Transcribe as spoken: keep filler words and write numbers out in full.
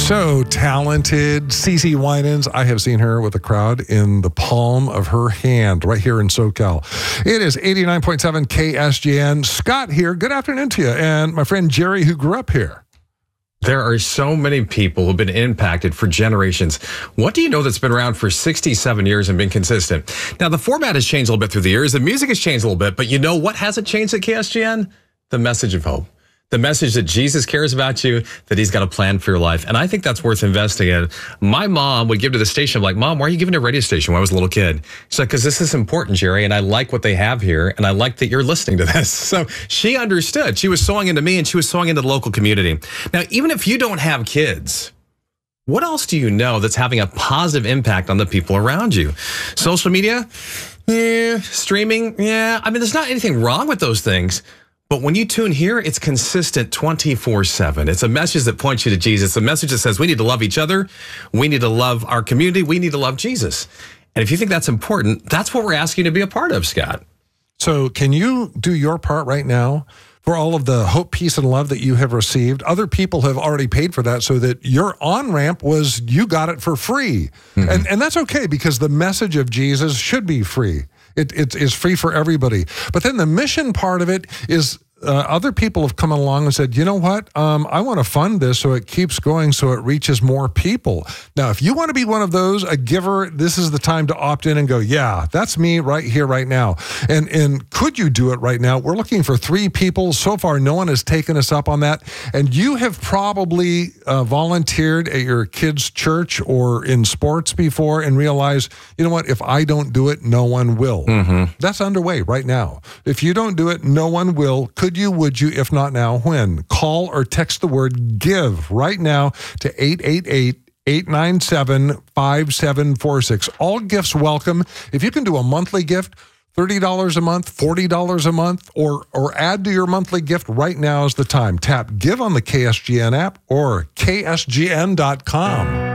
So talented, CeCe Winans. I have seen her with a crowd in the palm of her hand right here in SoCal. It is eighty-nine point seven K S G N. Scott here. Good afternoon to you. And my friend Jerry, who grew up here. There are so many people who've been impacted for generations. What do you know that's been around for sixty-seven years and been consistent? Now, the format has changed a little bit through the years. The music has changed a little bit. But you know what hasn't changed at K S G N? The message of hope. The message that Jesus cares about you, that he's got a plan for your life. And I think that's worth investing in. My mom would give to the station, I'm like, Mom, why are you giving to a radio station when I was a little kid? She's like, because this is important, Jerry, and I like what they have here, and I like that you're listening to this. So she understood. She was sowing into me, and she was sowing into the local community. Now, even if you don't have kids, what else do you know that's having a positive impact on the people around you? Social media? Yeah. Streaming? Yeah. I mean, there's not anything wrong with those things. But when you tune here, it's consistent twenty-four seven. It's a message that points you to Jesus. A message that says we need to love each other. We need to love our community. We need to love Jesus. And if you think that's important, that's what we're asking you to be a part of, Scott. So can you do your part right now for all of the hope, peace, and love that you have received? Other people have already paid for that, so that your on-ramp was you got it for free. Mm-hmm. And, and that's okay, because the message of Jesus should be free. It, it is free for everybody. But then the mission part of it is uh, other people have come along and said, you know what, um, I want to fund this so it keeps going, so it reaches more people. Now, if you want to be one of those, a giver, this is the time to opt in and go, yeah, that's me right here, right now. And, and could you do it right now? We're looking for three people. So far, no one has taken us up on that. And you have probably uh, volunteered at your kids' church or in sports before and realized, you know what, if I don't do it, no one will. Mm-hmm. That's underway right now. If you don't do it, no one will. Could you, would you? If not now, when? Call or text the word GIVE right now to eight eight eight, eight nine seven, five seven four six. All gifts welcome. If you can do a monthly gift, thirty dollars a month, forty dollars a month, or or add to your monthly gift, right now is the time. Tap Give on the K S G N app or K S G N dot com.